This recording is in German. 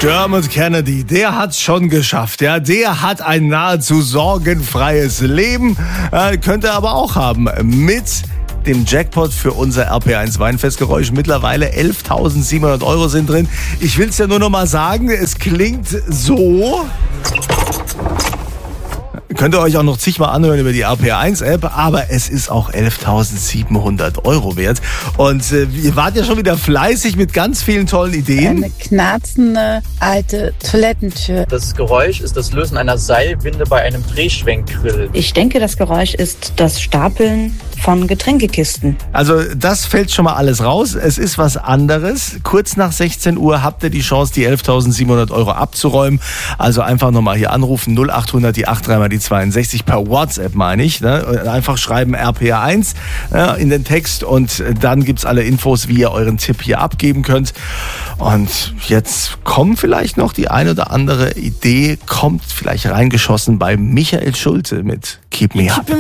Dermot Kennedy, der hat's schon geschafft. Ja, der hat ein nahezu sorgenfreies Leben. Könnte aber auch haben mit dem Jackpot für unser RP1 Weinfestgeräusch. Mittlerweile 11.700 € sind drin. Ich will's ja nur noch mal sagen, es klingt so. Könnt ihr euch auch noch zigmal anhören über die RP1-App, aber es ist auch 11.700 € wert. Und ihr wart ja schon wieder fleißig mit ganz vielen tollen Ideen. Eine knarzende alte Toilettentür. Das Geräusch ist das Lösen einer Seilwinde bei einem Drehschwenkgrill. Ich denke, das Geräusch ist das Stapeln von Getränkekisten. Also das fällt schon mal alles raus. Es ist was anderes. Kurz nach 16 Uhr habt ihr die Chance, die 11.700 € abzuräumen. Also einfach nochmal hier anrufen, 0800 die 83 mal die 62 per WhatsApp, meine ich. Ne? Einfach schreiben RPA1 in den Text und dann gibt's alle Infos, wie ihr euren Tipp hier abgeben könnt. Und jetzt kommt vielleicht noch die eine oder andere Idee, kommt vielleicht reingeschossen bei Michael Schulte mit Keep Me Up.